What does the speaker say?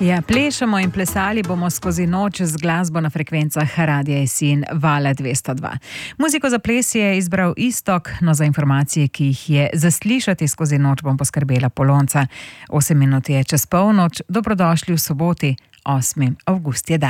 Ja, plešemo in plesali bomo skozi noč z glasbo na frekvencah Radia Jesenj Vala 202. Muziko za ples je izbral Iztok, no za informacije, ki jih je zaslišati skozi noč, bom poskrbela Polonca. 8 minut je čez polnoč, dobrodošli v soboti, 8. avgust je dan.